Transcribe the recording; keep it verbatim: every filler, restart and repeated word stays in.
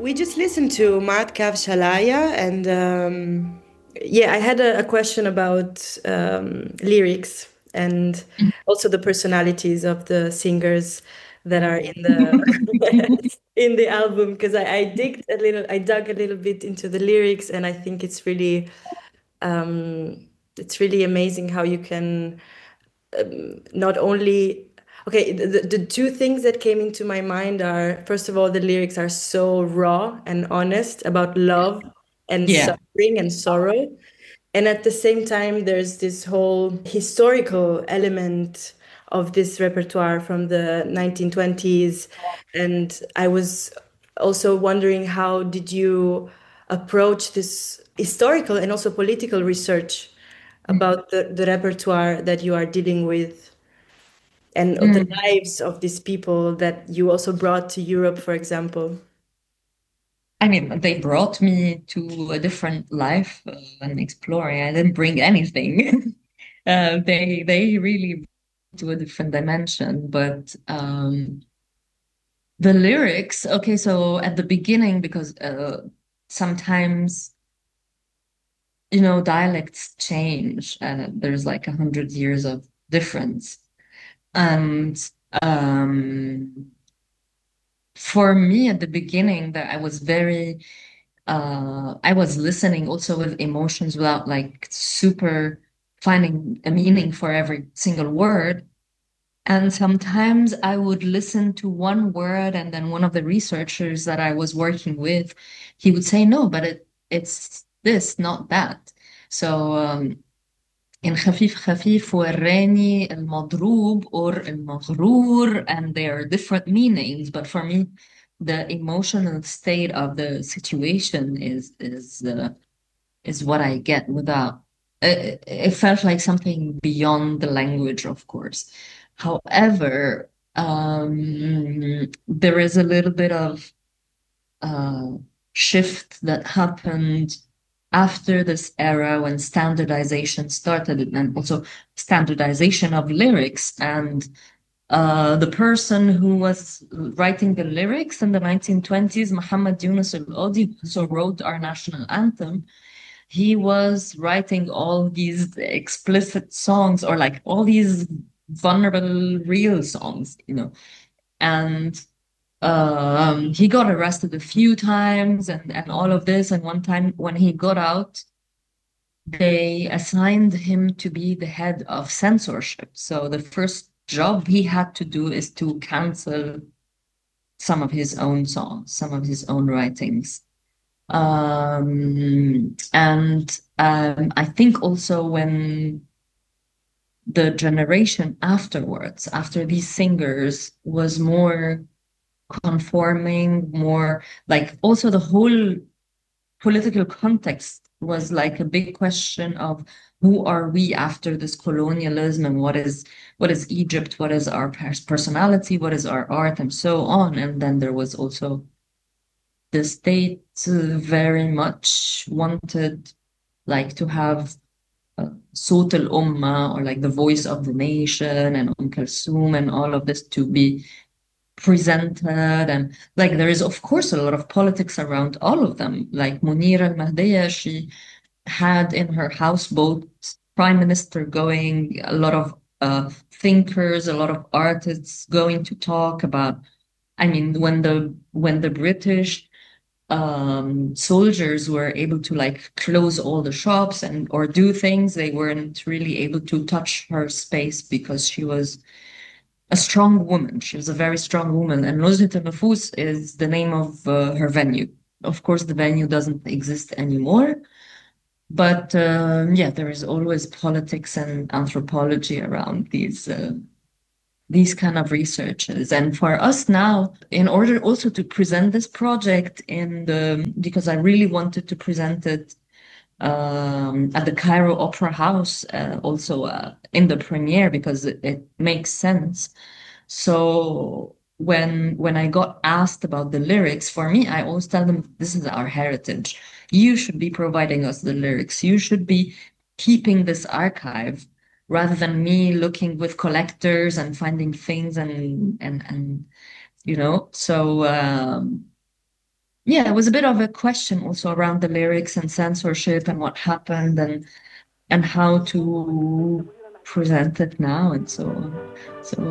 We just listened to Maat Kav Shalaya, and um, yeah, I had a, a question about um, lyrics and also the personalities of the singers that are in the in the album because I, I digged a little, I dug a little bit into the lyrics, and I think it's really um, it's really amazing how you can not only okay the, the the two things that came into my mind are, first of all, the lyrics are so raw and honest about love and Yeah. suffering and sorrow, and at the same time there's this whole historical element of this repertoire from the nineteen twenties. And I was also wondering, how did you approach this historical and also political research about the, the repertoire that you are dealing with, and the Mm. lives of these people that you also brought to Europe, for example. I mean, they brought me to a different life uh, and exploring. I didn't bring anything. uh, they they really to a different dimension. But um, the lyrics, okay, so at the beginning, because uh, sometimes you know dialects change. Uh, there's like a hundred years of difference, and um, for me at the beginning, that I was very uh, I was listening also with emotions without like super finding a meaning for every single word. And sometimes I would listen to one word, and then one of the researchers that I was working with, he would say, no, but it it's this, not that. So um, in خفيف خفيف وراني المضروب or المغرور, and they are different meanings. But for me, the emotional state of the situation is is uh, is what I get without. It, it felt like something beyond the language, of course. However, um, there is a little bit of uh, shift that happened after this era when standardization started, and also standardization of lyrics. And uh, the person who was writing the lyrics in the nineteen twenties, Muhammad Yunus al-Qadi, who also wrote our national anthem, he was writing all these explicit songs, or like all these vulnerable, real songs, you know. And um, he got arrested a few times, and, and all of this. And one time when he got out, they assigned him to be the head of censorship. So the first job he had to do is to cancel some of his own songs, some of his own writings. Um, and um, I think also when the generation afterwards, after these singers, was more conforming, more like also the whole political context was like a big question of who are we after this colonialism, and what is what is Egypt, what is our personality, what is our art, and so on. And then there was also the state uh, very much wanted like to have uh, Sawt al-Ummah, or like the voice of the nation, and Umm Kulthum and all of this to be presented. And like there is of course a lot of politics around all of them. Like Munira al-Mahdiya, she had in her houseboat prime minister going, a lot of uh, thinkers, a lot of artists going to talk about. I mean, when the when the British um, soldiers were able to like close all the shops and or do things, they weren't really able to touch her space because she was a strong woman. She was a very strong woman. And Nuzhat al-Nufus is the name of uh, her venue. Of course, the venue doesn't exist anymore. But um, yeah, there is always politics and anthropology around these uh, these kind of researches. And for us now, in order also to present this project in the, because I really wanted to present it um, at the Cairo Opera House, uh, also uh, in the premiere, because it, it makes sense. So when when I got asked about the lyrics, for me, I always tell them this is our heritage. You should be providing us the lyrics. You should be keeping this archive rather than me looking with collectors and finding things and and and you know. So um, yeah, it was a bit of a question also around the lyrics and censorship and what happened and and how to present it now and so on. So